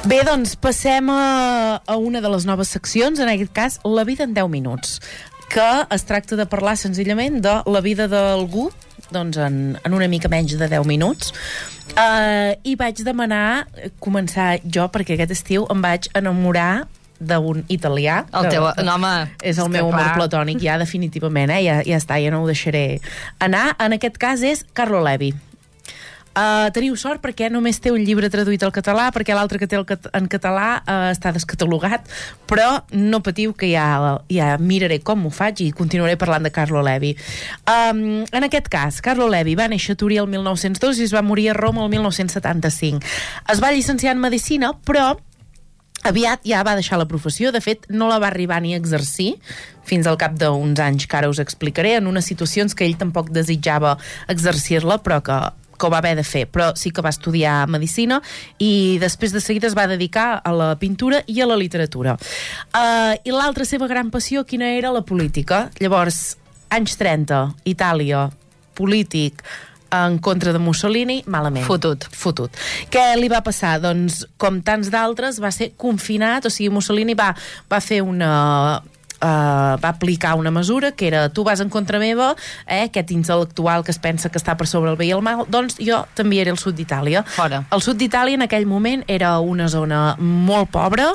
Bé, doncs passem a una de les noves seccions, en aquest cas, La vida en 10 minuts, que es tracta de parlar senzillament de la vida d'algú, doncs en una mica menys de 10 minuts. I vaig demanar començar jo, perquè aquest estiu em vaig enamorar d'un italià. El teu home... És el meu amor platònic, ja definitivament, ja està, ja no ho deixaré anar. En aquest cas és Carlo Levi. Teniu sort perquè només té un llibre traduït al català, perquè l'altre que té en català està descatalogat, però no patiu que ja miraré com ho faig i continuaré parlant de Carlo Levi. En aquest cas, Carlo Levi va néixer a Torí el 1902 i es va morir a Roma el 1975. Es va llicenciar en Medicina, però aviat ja va deixar la professió. De fet, no la va arribar ni a exercir fins al cap d'uns anys, que ara us explicaré, en unes situacions que ell tampoc desitjava exercir-la, però que ho va haver de fer, però sí que va estudiar Medicina i després de seguida es va dedicar a la pintura i a la literatura. I l'altra seva gran passió, quina era? La política. Llavors, anys 30, Itàlia, polític, en contra de Mussolini, malament. Fotut. Què li va passar? Doncs, com tants d'altres, va ser confinat, o sigui, Mussolini va fer va aplicar una mesura que era: tu vas en contra meva, aquest intel·lectual que es pensa que està per sobre el bé i el mal, doncs jo t'enviaré al sud d'Itàlia. Fora. El sud d'Itàlia en aquell moment era una zona molt pobra,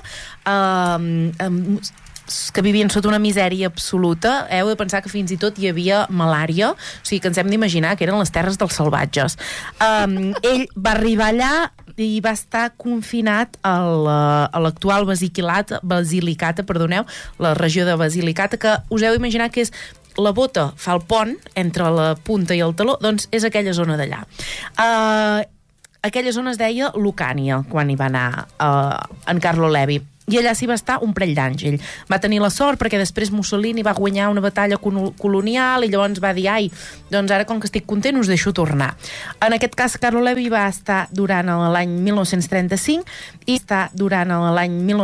que vivien sota una misèria absoluta. Heu de pensar que fins i tot hi havia malària, o sigui que ens hem d'imaginar que eren les terres dels salvatges. Ell va arribar allà i va estar confinat a l'actual Basilicata, la regió de Basilicata, que us heu d'imaginar que és la bota, fa el pont entre la punta i el taló, doncs és aquella zona d'allà. Aquella zona es deia Lucània, quan hi va anar en Carlo Levi. I allà s'hi va estar un parell d'anys. Ell va tenir la sort perquè després Mussolini va guanyar una batalla colonial i llavors va dir: ai, doncs ara com que estic content us deixo tornar. En aquest cas, Carlo Levi va estar durant l'any 1935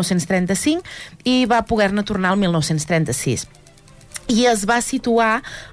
i va poder-ne tornar al 1936. I es va situar